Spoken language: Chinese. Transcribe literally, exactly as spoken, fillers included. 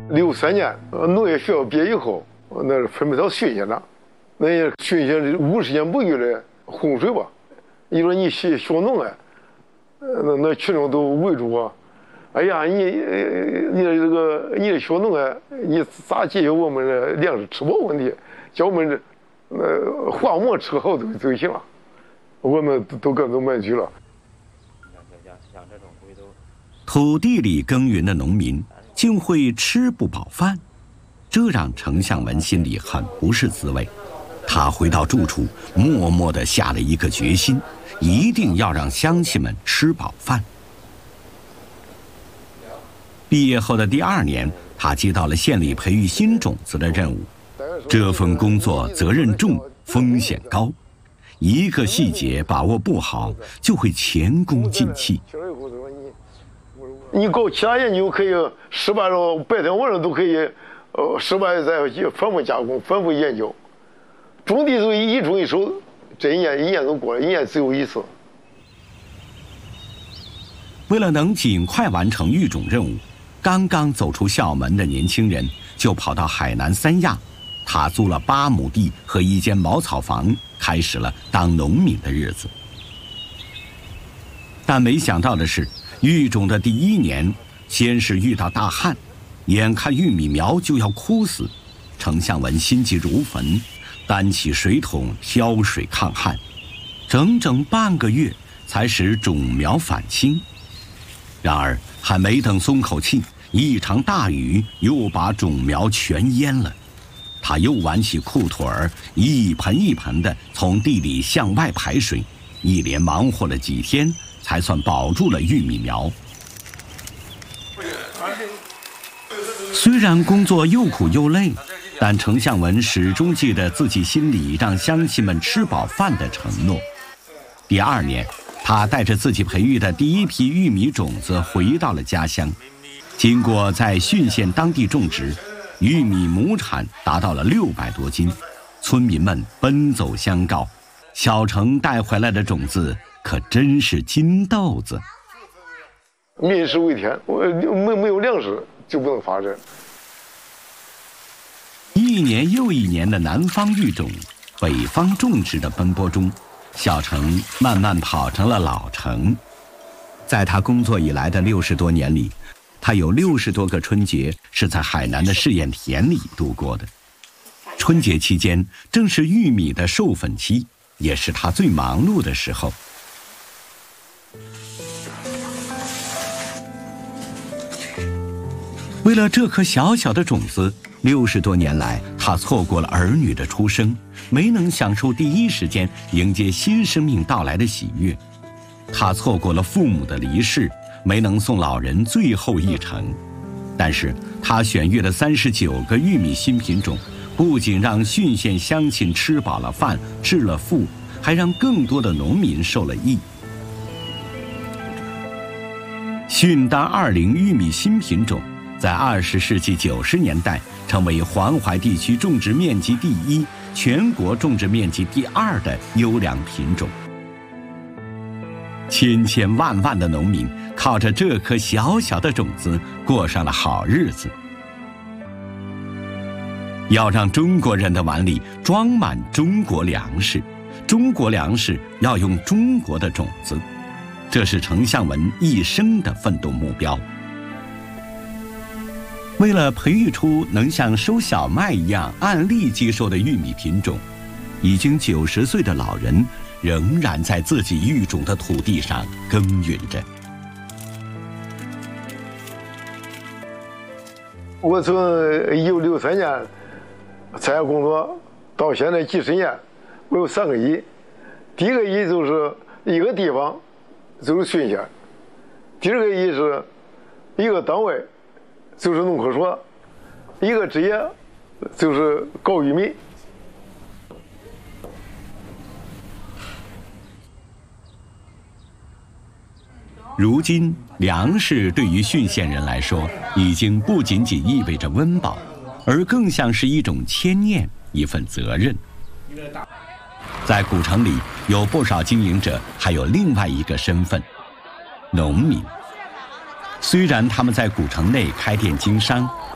六三年农业学校毕业以后，那是分配到浚县长，那也浚县五十年不遇的洪水吧。你说你学学农啊，那那群众都围住我，哎呀，你你这个你这学农啊，你咋解决我们的粮食吃饱问题？叫我们这呃化馍吃好就就行了，我们都都跟都没去了。 土地里耕耘的农民竟会吃不饱饭，这让程向文心里很不是滋味。他回到住处，默默地下了一个决心，一定要让乡亲们吃饱饭。毕业后的第二年，他接到了县里培育新种子的任务。这份工作责任重，风险高，一个细节把握不好，就会前功尽弃。 你搞其他研究可以失败了，白天晚上都可以，呃，失败再反复加工、反复研究。种地就一种一手，这一年一年都过了，一年只有一次。 为了能尽快完成育种任务，刚刚走出校门的年轻人就跑到海南三亚，他租了八亩地和一间茅草房，开始了当农民的日子。但没想到的是，育种的第一年，先是遇到大旱，眼看玉米苗就要枯死，程向文心急如焚，担起水桶挑水抗旱，整整半个月才使种苗返青。然而还没等松口气，一场大雨又把种苗全淹了。他又挽起裤腿儿，一盆一盆地从地里向外排水，一连忙活了几天，才算保住了玉米苗。虽然工作又苦又累，但程向文始终记得自己心里让乡亲们吃饱饭的承诺。第二年，他带着自己培育的第一批玉米种子回到了家乡。经过在浚县当地种植，玉米亩产达到了六百多斤，村民们奔走相告，小程带回来的种子可真是金豆子。 民食为天，我没没有粮食就不能发展。 一年又一年的南方育种、北方种植的奔波中，小程慢慢跑成了老程。在他工作以来的六十多年里，他有六十多个春节是在海南的试验田里度过的。春节期间正是玉米的授粉期，也是他最忙碌的时候。为了这颗小小的种子，六十多年来，他错过了儿女的出生，没能享受第一时间迎接新生命到来的喜悦。他错过了父母的离世，没能送老人最后一程。但是他选育了三十九个玉米新品种，不仅让浚县乡亲吃饱了饭、致了富，还让更多的农民受了益。浚丹二零玉米新品种在二十世纪九十年代成为黄淮地区种植面积第一、全国种植面积第二的优良品种。千千万万的农民靠着这颗小小的种子过上了好日子。要让中国人的碗里装满中国粮食，中国粮食要用中国的种子，这是程向文一生的奋斗目标。为了培育出能像收小麦一样按粒接收的玉米品种，已经九十岁的老人仍然在自己育种的土地上耕耘着。 我从一九六三年参加工作到现在几十年，我有三个亿。第一个亿就是一个地方，就是浚县；第二个亿是一个单位，就是农科所；一个职业就是搞玉米。 如今，粮食对于浚县人来说，已经不仅仅意味着温饱，而更像是一种牵念，一份责任。在古城里，有不少经营者还有另外一个身份——农民。虽然他们在古城内开店经商，